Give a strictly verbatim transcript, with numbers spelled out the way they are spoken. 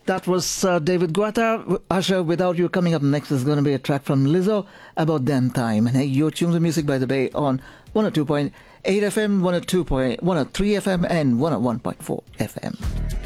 That was uh, David Guetta. Usher, Without You. Coming up next is going to be a track from Lizzo, About Damn Time. And hey, you're tuned to Music by the Bay on one oh two point eight F M, one oh two point one oh three F M, and one oh one point four F M.